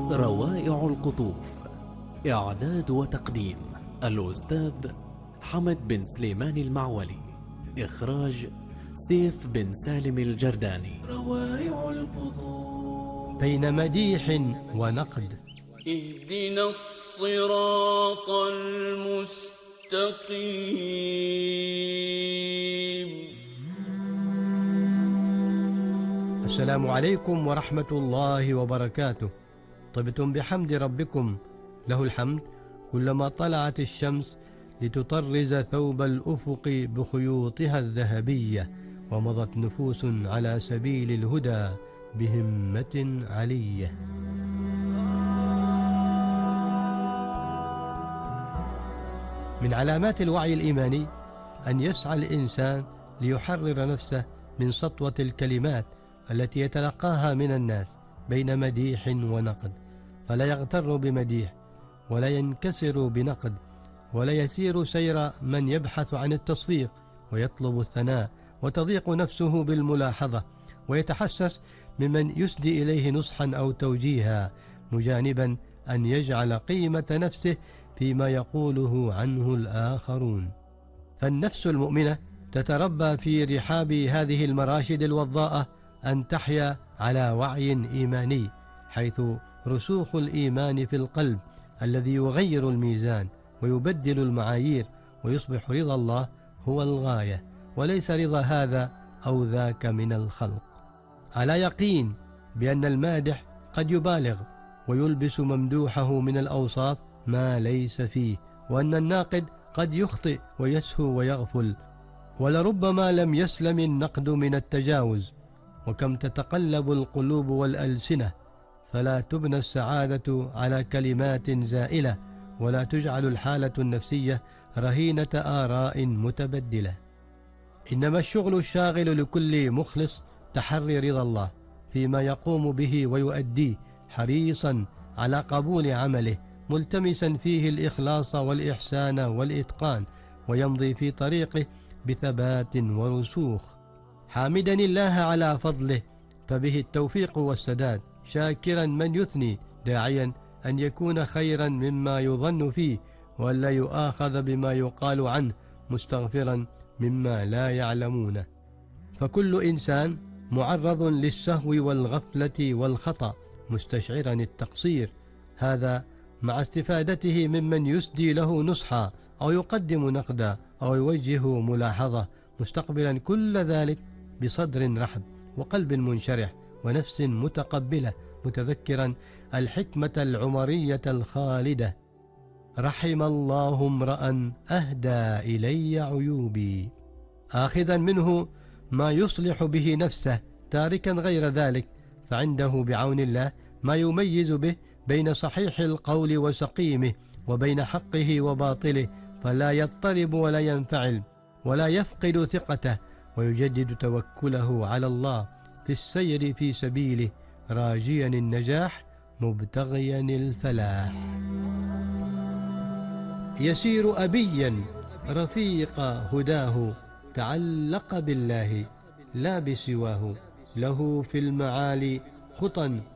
روائع القطوف. إعداد وتقديم الأستاذ حمد بن سليمان المعولي. إخراج سيف بن سالم الجرداني. روائع القطوف. بين مديح ونقد. اهدنا الصراط المستقيم. السلام عليكم ورحمة الله وبركاته. طبتم بحمد ربكم، له الحمد كلما طلعت الشمس لتطرز ثوب الأفق بخيوطها الذهبية، ومضت نفوس على سبيل الهدى بهمة علية. من علامات الوعي الإيماني أن يسعى الإنسان ليحرر نفسه من سطوة الكلمات التي يتلقاها من الناس بين مديح ونقد، فلا يغتر بمديح ولا ينكسر بنقد، ولا يسير سير من يبحث عن التصفيق ويطلب الثناء، وتضيق نفسه بالملاحظة ويتحسس ممن يسدي إليه نصحا أو توجيها، مجانبا أن يجعل قيمة نفسه فيما يقوله عنه الآخرون. فالنفس المؤمنة تتربى في رحاب هذه المراشد الوضاءة أن تحيا على وعي إيماني، حيث رسوخ الإيمان في القلب الذي يغير الميزان ويبدل المعايير، ويصبح رضا الله هو الغاية وليس رضا هذا أو ذاك من الخلق. على يقين بأن المادح قد يبالغ ويلبس ممدوحه من الأوصاف ما ليس فيه، وأن الناقد قد يخطئ ويسهو ويغفل، ولربما لم يسلم النقد من التجاوز. وكم تتقلب القلوب والألسنة، فلا تبنى السعادة على كلمات زائلة، ولا تجعل الحالة النفسية رهينة آراء متبدلة. إنما الشغل الشاغل لكل مخلص تحري رضا الله فيما يقوم به ويؤديه، حريصا على قبول عمله، ملتمسا فيه الإخلاص والإحسان والإتقان، ويمضي في طريقه بثبات ورسوخ، حامدا الله على فضله فبه التوفيق والسداد، شاكرا من يثني، داعيا أن يكون خيرا مما يظن فيه، ولا يؤاخذ بما يقال عنه، مستغفرا مما لا يعلمونه. فكل إنسان معرض للسهو والغفلة والخطأ، مستشعرا التقصير، هذا مع استفادته ممن يسدي له نصحا أو يقدم نقدا أو يوجه ملاحظة، مستقبلا كل ذلك بصدر رحب وقلب منشرح ونفس متقبلة، متذكرا الحكمة العمرية الخالدة: رحم الله امرأ أهدى إلي عيوبي، آخذا منه ما يصلح به نفسه، تاركا غير ذلك، فعنده بعون الله ما يميز به بين صحيح القول وسقيمه، وبين حقه وباطله، فلا يضطرب ولا ينفعل ولا يفقد ثقته، ويجدد توكله على الله في السير في سبيله، راجيا النجاح مبتغيا الفلاح. يسير أبيا رفيق هداه، تعلق بالله لا بسواه، له في المعالي خطى